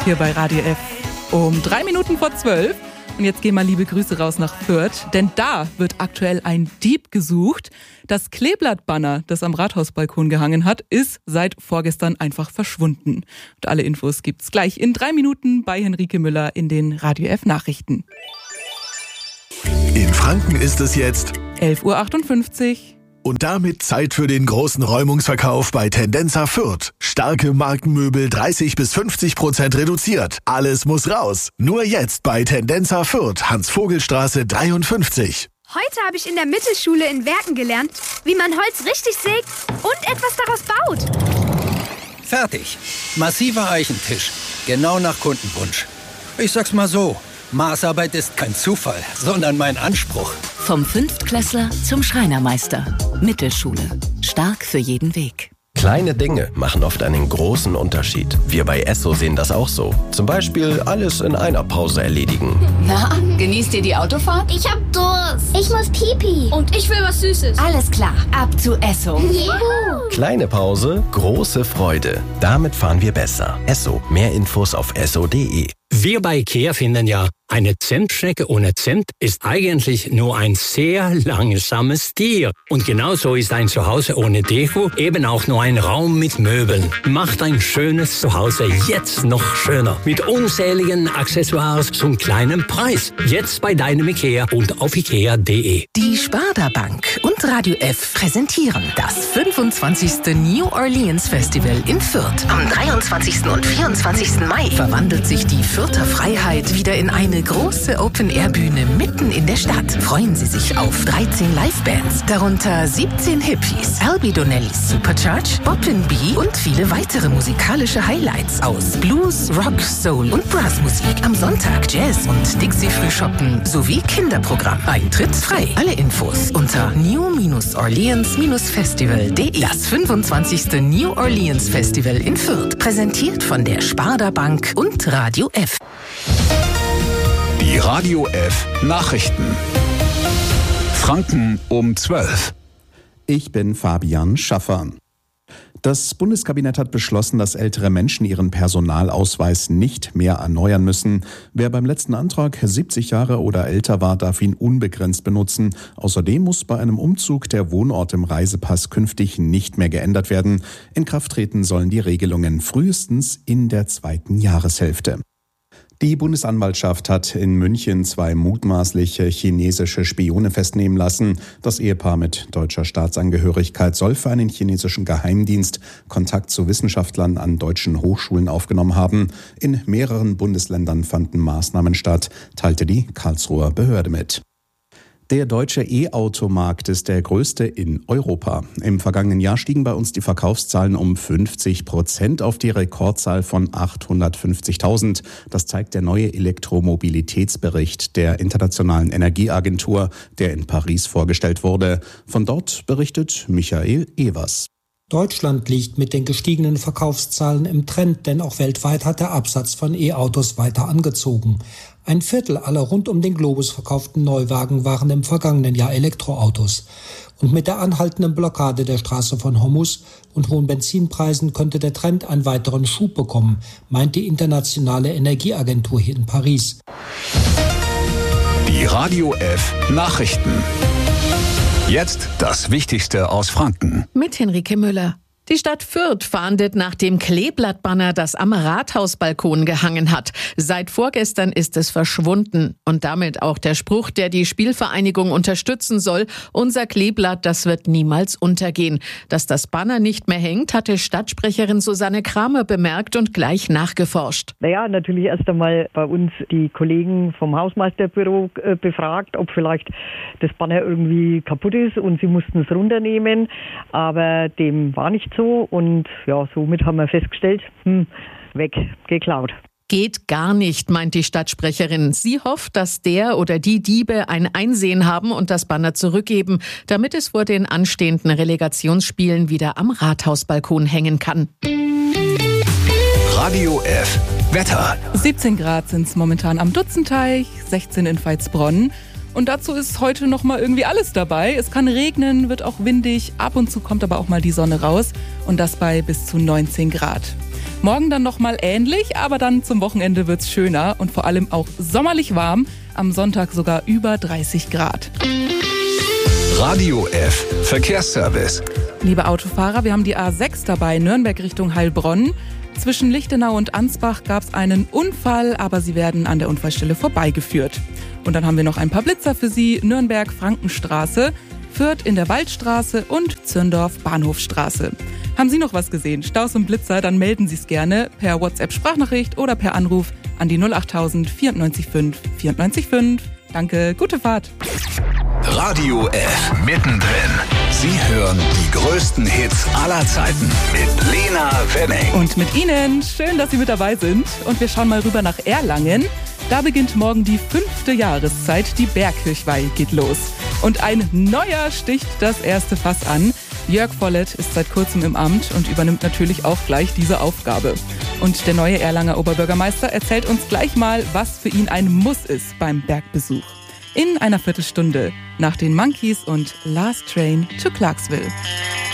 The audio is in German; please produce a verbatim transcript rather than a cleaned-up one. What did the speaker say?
hier bei Radio F um drei Minuten vor zwölf. Und jetzt gehen mal liebe Grüße raus nach Fürth, denn da wird aktuell ein Dieb gesucht. Das Kleeblattbanner, das am Rathausbalkon gehangen hat, ist seit vorgestern einfach verschwunden. Und alle Infos gibt's gleich in drei Minuten bei Henrike Müller in den Radio F Nachrichten. In Franken ist es jetzt elf Uhr achtundfünfzig. Und damit Zeit für den großen Räumungsverkauf bei Tendenza Fürth. Starke Markenmöbel dreißig bis fünfzig Prozent reduziert. Alles muss raus. Nur jetzt bei Tendenza Fürth, Hans-Vogel-Straße dreiundfünfzig. Heute habe ich in der Mittelschule in Werken gelernt, wie man Holz richtig sägt und etwas daraus baut. Fertig. Massiver Eichentisch. Genau nach Kundenwunsch. Ich sag's mal so. Maßarbeit ist kein Zufall, sondern mein Anspruch. Vom Fünftklässler zum Schreinermeister. Mittelschule. Stark für jeden Weg. Kleine Dinge machen oft einen großen Unterschied. Wir bei Esso sehen das auch so. Zum Beispiel alles in einer Pause erledigen. Na, genießt ihr die Autofahrt? Ich hab Durst. Ich muss Pipi. Und ich will was Süßes. Alles klar, ab zu Esso. Juhu. Kleine Pause, große Freude. Damit fahren wir besser. Esso. Mehr Infos auf esso punkt de. Wir bei IKEA finden ja, eine Zimtschnecke ohne Zimt ist eigentlich nur ein sehr langsames Tier. Und genauso ist ein Zuhause ohne Deko eben auch nur ein Raum mit Möbeln. Macht ein schönes Zuhause jetzt noch schöner. Mit unzähligen Accessoires zum kleinen Preis. Jetzt bei deinem IKEA und auf ikea punkt de. Die Sparda Bank und Radio F präsentieren das fünfundzwanzigste New Orleans Festival in Fürth. Am dreiundzwanzigsten und vierundzwanzigsten Mai verwandelt sich die Fürther Freiheit wieder in eine große Open-Air-Bühne mitten in der Stadt. Freuen Sie sich auf dreizehn Live-Bands, darunter siebzehn Hippies, Albi Donnellys Supercharge, Boppin' B und viele weitere musikalische Highlights aus Blues, Rock, Soul und Brassmusik. Am Sonntag Jazz und Dixie-Frühschoppen sowie Kinderprogramm. Eintritt frei. Alle Infos unter new orleans festival punkt de. Das fünfundzwanzigste New Orleans Festival in Fürth, präsentiert von der Sparda Bank und Radio F. Die Radio F Nachrichten. Franken um zwölf. Ich bin Fabian Schaffer. Das Bundeskabinett hat beschlossen, dass ältere Menschen ihren Personalausweis nicht mehr erneuern müssen. Wer beim letzten Antrag siebzig Jahre oder älter war, darf ihn unbegrenzt benutzen. Außerdem muss bei einem Umzug der Wohnort im Reisepass künftig nicht mehr geändert werden. In Kraft treten sollen die Regelungen frühestens in der zweiten Jahreshälfte. Die Bundesanwaltschaft hat in München zwei mutmaßliche chinesische Spione festnehmen lassen. Das Ehepaar mit deutscher Staatsangehörigkeit soll für einen chinesischen Geheimdienst Kontakt zu Wissenschaftlern an deutschen Hochschulen aufgenommen haben. In mehreren Bundesländern fanden Maßnahmen statt, teilte die Karlsruher Behörde mit. Der deutsche E-Auto-Markt ist der größte in Europa. Im vergangenen Jahr stiegen bei uns die Verkaufszahlen um fünfzig Prozent auf die Rekordzahl von achthundertfünfzigtausend. Das zeigt der neue Elektromobilitätsbericht der Internationalen Energieagentur, der in Paris vorgestellt wurde. Von dort berichtet Michael Evers. Deutschland liegt mit den gestiegenen Verkaufszahlen im Trend, denn auch weltweit hat der Absatz von E-Autos weiter angezogen. Ein Viertel aller rund um den Globus verkauften Neuwagen waren im vergangenen Jahr Elektroautos. Und mit der anhaltenden Blockade der Straße von Hormuz und hohen Benzinpreisen könnte der Trend einen weiteren Schub bekommen, meint die Internationale Energieagentur hier in Paris. Die Radio F Nachrichten. Jetzt das Wichtigste aus Franken. Mit Henrike Müller. Die Stadt Fürth fahndet nach dem Kleeblattbanner, das am Rathausbalkon gehangen hat. Seit vorgestern ist es verschwunden. Und damit auch der Spruch, der die Spielvereinigung unterstützen soll: Unser Kleeblatt, das wird niemals untergehen. Dass das Banner nicht mehr hängt, hatte Stadtsprecherin Susanne Kramer bemerkt und gleich nachgeforscht. Naja, natürlich erst einmal bei uns die Kollegen vom Hausmeisterbüro äh, befragt, ob vielleicht das Banner irgendwie kaputt ist, und sie mussten es runternehmen. Aber dem war nicht so, und ja, somit haben wir festgestellt, hm, weg, geklaut. Geht gar nicht, meint die Stadtsprecherin. Sie hofft, dass der oder die Diebe ein Einsehen haben und das Banner zurückgeben, damit es vor den anstehenden Relegationsspielen wieder am Rathausbalkon hängen kann. Radio F Wetter. siebzehn Grad sind es momentan am Dutzenteich, sechzehn in Veitsbronn. Und dazu ist heute noch mal irgendwie alles dabei. Es kann regnen, wird auch windig, ab und zu kommt aber auch mal die Sonne raus, und das bei bis zu neunzehn Grad. Morgen dann nochmal ähnlich, aber dann zum Wochenende wird's schöner und vor allem auch sommerlich warm. Am Sonntag sogar über dreißig Grad. Radio F Verkehrsservice. Liebe Autofahrer, wir haben die A sechs dabei, Nürnberg Richtung Heilbronn. Zwischen Lichtenau und Ansbach gab es einen Unfall, aber sie werden an der Unfallstelle vorbeigeführt. Und dann haben wir noch ein paar Blitzer für Sie. Nürnberg Frankenstraße, Fürth in der Waldstraße und Zürndorf Bahnhofstraße. Haben Sie noch was gesehen? Staus und Blitzer, dann melden Sie es gerne per WhatsApp-Sprachnachricht oder per Anruf an die null achttausend vierundneunzig fünf vierundneunzig fünf. Danke, gute Fahrt. Radio F mittendrin. Sie hören die größten Hits aller Zeiten mit Lena Wenning. Und mit Ihnen, schön, dass Sie mit dabei sind. Und wir schauen mal rüber nach Erlangen. Da beginnt morgen die fünfte Jahreszeit, die Bergkirchweih geht los. Und ein neuer sticht das erste Fass an. Jörg Vollett ist seit kurzem im Amt und übernimmt natürlich auch gleich diese Aufgabe. Und der neue Erlanger Oberbürgermeister erzählt uns gleich mal, was für ihn ein Muss ist beim Bergbesuch. In einer Viertelstunde nach den Monkeys und Last Train to Clarksville.